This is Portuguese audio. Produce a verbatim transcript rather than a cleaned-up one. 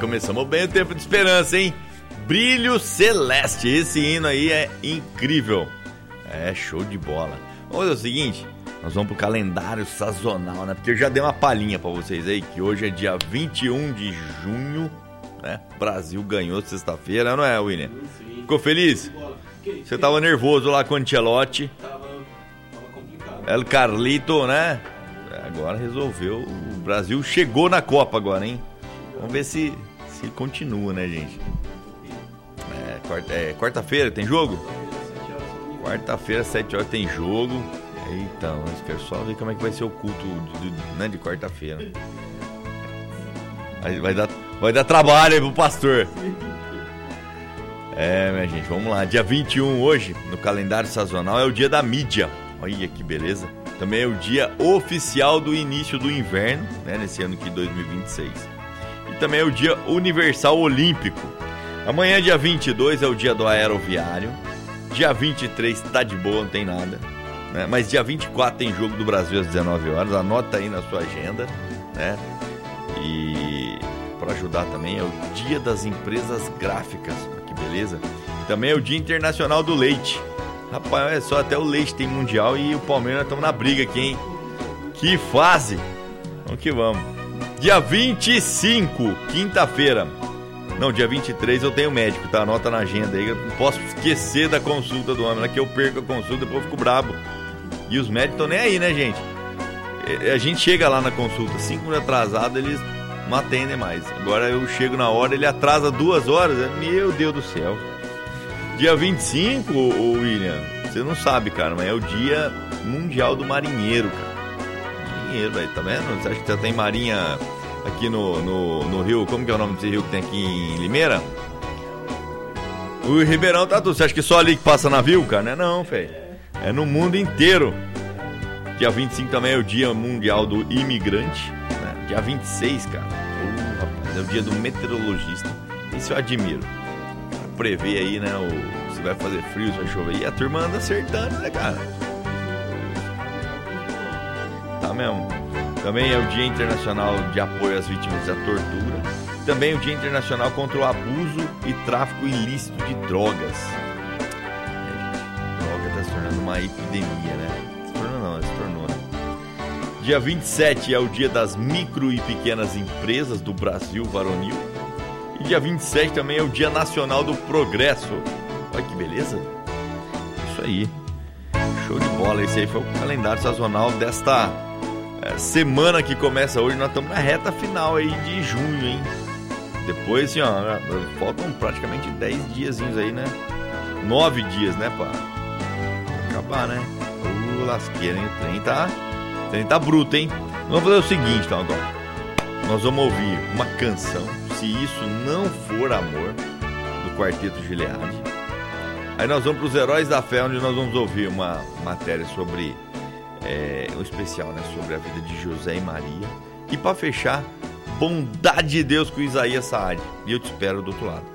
começamos bem o Tempo de Esperança, hein? Brilho Celeste, esse hino aí é incrível. É show de bola. Vamos fazer o seguinte, nós vamos pro calendário sazonal, né? Porque eu já dei uma palhinha pra vocês aí, que hoje é dia vinte e um de junho, né? O Brasil ganhou sexta-feira, não é, William? Ficou feliz? Você tava nervoso lá com o Ancelotti. Tava, tava complicado. El Carlito, né? Agora resolveu. O Brasil chegou na Copa agora, hein? Vamos ver se, se continua, né, gente? É, quarta, é, quarta-feira tem jogo? Quarta-feira, sete horas tem jogo. Então, eu quero só ver como é que vai ser o culto de, de, né, de quarta-feira. Vai, vai, dar, vai dar trabalho aí pro pastor. É, minha gente, vamos lá. Dia vinte e um hoje, no calendário sazonal, é o dia da mídia. Olha que beleza. Também é o dia oficial do início do inverno, né, nesse ano aqui de dois mil e vinte e seis. E também é o dia universal olímpico. Amanhã, dia vinte e dois, é o dia do aeroviário. Dia vinte e três tá de boa, não tem nada, né? Mas dia vinte e quatro tem jogo do Brasil às dezenove horas. Anota aí na sua agenda, né? E para ajudar também é o dia das empresas gráficas. Que beleza. Também é o dia internacional do leite. Rapaz, olha só, até o leite tem mundial e o Palmeiras estamos na briga aqui, hein? Que fase! Vamos que vamos. Dia vinte e cinco, quinta-feira. Não, dia vinte e três eu tenho médico, tá? Anota na agenda aí, eu não posso esquecer da consulta do homem, né? Que eu perco a consulta, depois eu fico brabo. E os médicos estão nem aí, né, gente? A gente chega lá na consulta, cinco minutos atrasado, eles não atendem mais. Agora eu chego na hora, ele atrasa duas horas, meu Deus do céu. Dia vinte e cinco, ô William, você não sabe, cara, mas é o dia mundial do marinheiro, cara. Marinheiro, velho, tá vendo? Você acha que você tem marinha aqui no, no, no Rio? Como que é o nome desse rio que tem aqui em Limeira? O Ribeirão tá tudo. Você acha que só ali que passa navio, cara? Não é não, velho. É no mundo inteiro. Dia vinte e cinco também é o dia mundial do imigrante, né? Dia vinte e seis, cara, oh, rapaz, é o dia do meteorologista. Isso eu admiro. Prever aí, né, o, se vai fazer frio, se vai chover. E a turma anda acertando, né, cara? Tá mesmo. Também é o Dia Internacional de Apoio às Vítimas da Tortura. Também é o Dia Internacional contra o Abuso e Tráfico Ilícito de Drogas. É, gente, droga tá se tornando uma epidemia, né? Se tornou não, se tornou, né? Dia vinte e sete é o Dia das Micro e Pequenas Empresas do Brasil Varonil. E dia vinte e sete também é o Dia Nacional do Progresso. Olha que beleza. Isso aí. Show de bola. Esse aí foi o calendário sazonal desta é, semana que começa hoje. Nós estamos na reta final aí de junho, hein? Depois, assim, ó, faltam praticamente dez diazinhos aí, né? nove dias, né, pá? Pra acabar, né? Ô, lasqueira, hein? O trem tá, o trem tá bruto, hein? Vamos fazer o seguinte, então, agora. Nós vamos ouvir uma canção, Se Isso Não For Amor, do Quarteto Gilead. Aí nós vamos para os Heróis da Fé, onde nós vamos ouvir uma matéria sobre é, um especial, né, sobre a vida de José e Maria. E para fechar, Bondade de Deus com Isaías Saad. E eu te espero do outro lado.